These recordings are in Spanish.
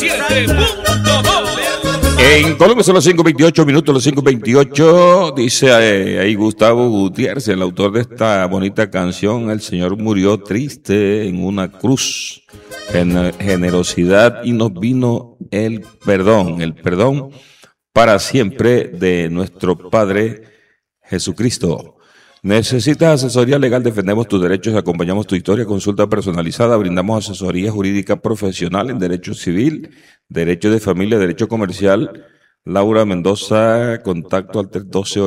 97.2. En Colombia son las 5:28 minutos, las 5:28. Dice ahí Gustavo Gutiérrez, el autor de esta bonita canción. El Señor murió triste en una cruz. Generosidad y nos vino el perdón para siempre de nuestro Padre Jesucristo. ¿Necesitas asesoría legal? Defendemos tus derechos, acompañamos tu historia, consulta personalizada, brindamos asesoría jurídica profesional en derecho civil, derecho de familia, derecho comercial. Laura Mendoza, contacto al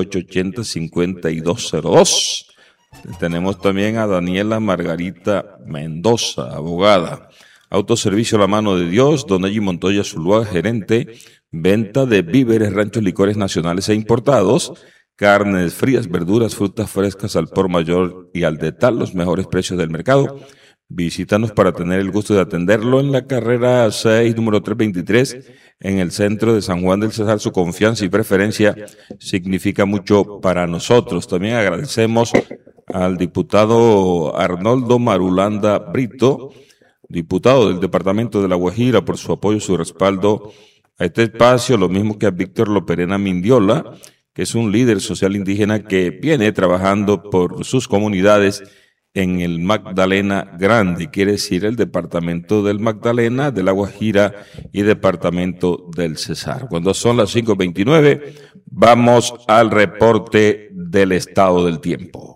312-880-5202. Tenemos también a Daniela Margarita Mendoza, abogada. Autoservicio La Mano de Dios, Don Eji Montoya Zuluaga, gerente. Venta de víveres, ranchos, licores nacionales e importados. Carnes frías, verduras, frutas frescas al por mayor y al detal, los mejores precios del mercado. Visítanos para tener el gusto de atenderlo en la carrera 6, número 323, en el centro de San Juan del Cesar. Su confianza y preferencia significa mucho para nosotros. También agradecemos al diputado Arnoldo Marulanda Brito, diputado del departamento de La Guajira, por su apoyo y su respaldo a este espacio, lo mismo que a Víctor Loperena Mindiola, que es un líder social indígena que viene trabajando por sus comunidades en el Magdalena Grande, quiere decir el departamento del Magdalena, de La Guajira y departamento del Cesar. Cuando son las 5:29, vamos al reporte del estado del tiempo.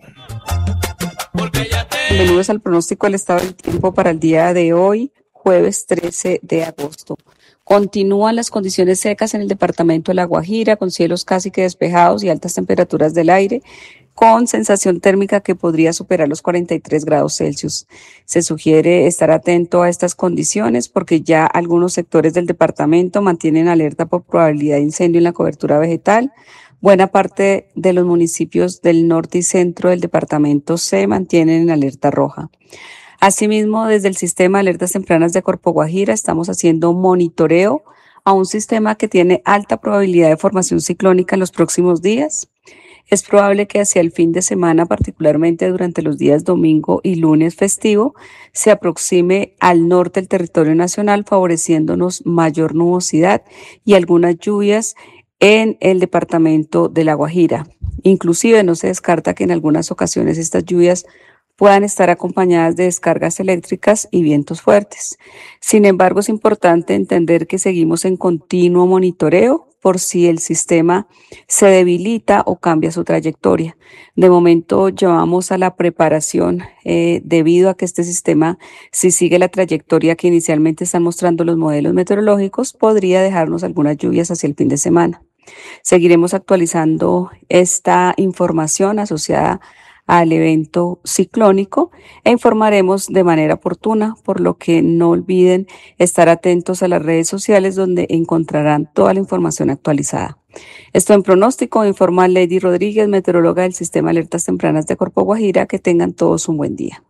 Bienvenidos al pronóstico del estado del tiempo para el día de hoy, jueves 13 de agosto. Continúan las condiciones secas en el departamento de La Guajira, con cielos casi que despejados y altas temperaturas del aire, con sensación térmica que podría superar los 43 grados Celsius. Se sugiere estar atento a estas condiciones porque ya algunos sectores del departamento mantienen alerta por probabilidad de incendio en la cobertura vegetal. Buena parte de los municipios del norte y centro del departamento se mantienen en alerta roja. Asimismo, desde el sistema de alertas tempranas de Corpo Guajira estamos haciendo monitoreo a un sistema que tiene alta probabilidad de formación ciclónica en los próximos días. Es probable que hacia el fin de semana, particularmente durante los días domingo y lunes festivo, se aproxime al norte del territorio nacional, favoreciéndonos mayor nubosidad y algunas lluvias en el departamento de La Guajira. Inclusive no se descarta que en algunas ocasiones estas lluvias puedan estar acompañadas de descargas eléctricas y vientos fuertes. Sin embargo, es importante entender que seguimos en continuo monitoreo por si el sistema se debilita o cambia su trayectoria. De momento llevamos a la preparación debido a que este sistema, si sigue la trayectoria que inicialmente están mostrando los modelos meteorológicos, podría dejarnos algunas lluvias hacia el fin de semana. Seguiremos actualizando esta información asociada al evento ciclónico e informaremos de manera oportuna, por lo que no olviden estar atentos a las redes sociales donde encontrarán toda la información actualizada. Esto en pronóstico, informa Lady Rodríguez, meteoróloga del Sistema de Alertas Tempranas de Corpo Guajira. Que tengan todos un buen día.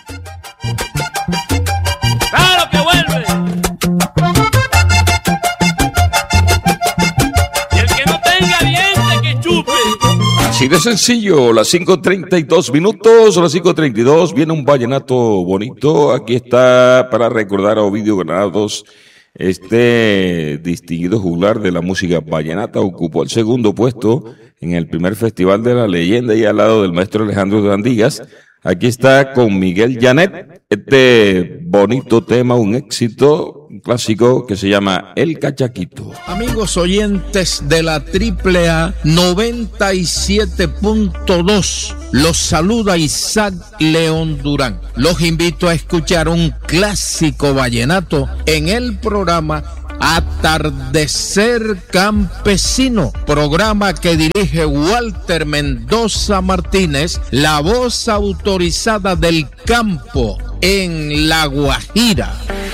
¡Claro que vuelve! Y el que no tenga diente que chupe. Así de sencillo, las 5:32 minutos, las 5:32, viene un vallenato bonito. Aquí está para recordar a Ovidio Granados, este distinguido juglar de la música vallenata. Ocupó el segundo puesto en el primer Festival de la Leyenda y al lado del maestro Alejandro Durán Díaz. Aquí está con Miguel Janet, este bonito tema, un éxito, un clásico que se llama El Cachaquito. Amigos oyentes de la AAA 97.2, los saluda Isaac León Durán. Los invito a escuchar un clásico vallenato en el programa Atardecer Campesino, programa que dirige Walter Mendoza Martínez, la voz autorizada del campo en La Guajira.